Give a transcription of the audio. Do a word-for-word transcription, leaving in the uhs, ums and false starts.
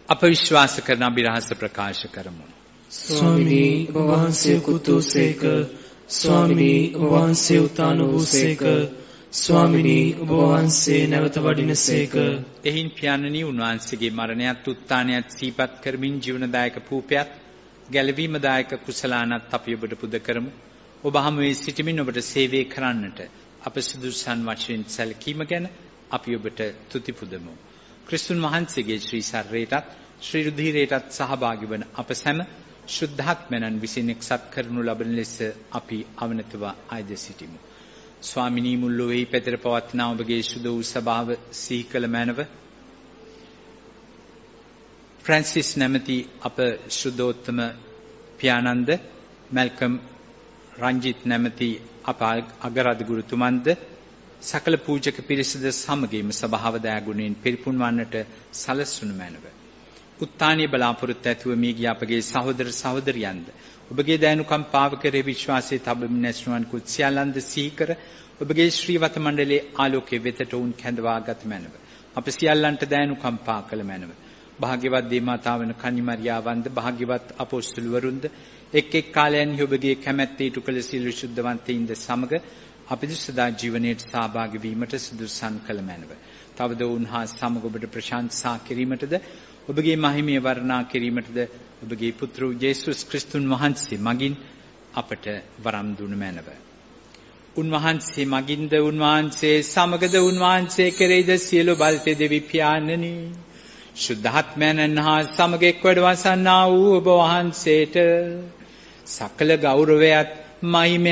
අප විශ්වාස කරන අභිරහස ප්‍රකාශ කරමු. ස්වාමිනී ඔබ වහන්සේ කුතුසේක, ස්වාමිනී ඔබ වහන්සේ උතාන වූසේක, ස්වාමිනී ඔබ වහන්සේ නැවත වඩිනසේක. එහින් පියාණනි උන්වහන්සේගේ මරණයත් උත්ථානයත් සිහිපත් කරමින් ජීවනදායක පූපයත් ගැලවීමදායක කුසලානත් අපි ඔබට පුද කරමු. ඔබ හමුවේ සිටමින් ඔබට සේවය කරන්නට අප සුදුසුසන් වශයෙන් සැලකීම ගැන අපි ඔබට තුති පුදමු. ක්‍රිස්තුන් වහන්සේගේ ශ්‍රී ශරීරයටත් ශ්‍රී රුධිරයටත් සහභාගී වන අප සැම ශුද්ධාත්මයන් විසින් එක්සත් කරනු ලබන ලෙස අපි අවනතව ආයද සිටිමු. ස්වාමිනී මුල්ලොවෙහි පැතර පවත්නා ඔබගේ සුද වූ සභාව සිහි කළ මැනව ෆ්‍රැන්සිස් නැමැති අප ශුද්ධෝත්තම පියාණන්ද, මැල්කම් රංජිත් නැමැති අප අගරාධ ගුරුතුමන්ද, සකල පූජක පිරිසද සමගින්ම සභාව දයාගුණයෙන් පිරිපුන් වන්නට සලස්වනු මැනව. උත්ථානීය බලාපොරොත්තු ඇතුව මිය ගිය අපගේ සහෝදර සහෝදරියන්ද ඔබගේ දයනුකම් පාව කරේ විශ්වාසයේ තබමින් නැස්නුවන් කුත් සියල්ලන්ද සිහි කර ඔබගේ ශ්‍රීවත මණ්ඩලයේ ආලෝකයේ වෙතට උන් කැඳවාගත් මැනව. අප සියල්ලන්ට දයනුකම් පා කළ මැනව. භාග්‍යවත් දේවමාතාවන කන්නිමරියාවන්ද, භාග්‍යවත් අපොස්තුලවරුන්ද එක් එක් කාලයන්හි ඔබගේ කැමැත්ත ඉටු කළ සියලු ශුද්ධවන්තයින්ද සමග අපිට සදා ජීවනයේ සහභාගී වීමට සුදුසුසන් කළ මැනව. තවද උන්හා සමග ඔබට ප්‍රශංසා කිරීමටද ඔබගේ මහිමය වර්ණනා කිරීමටද ඔබගේ පුත්‍ර යේසුස් ක්‍රිස්තුන් වහන්සේ මගින් අපට වරම් දුන මැනව. උන්වහන්සේ මගින්ද, උන්වහන්සේ සමගද, උන්වහන්සේ කෙරෙහිද සියලු බල්තේ දෙවි පියාණනි, ශුද්ධාත්මයන් හා සමග එක් වැඩවසන්නා වූ ඔබ වහන්සේට සකල ගෞරවයත් මහිමය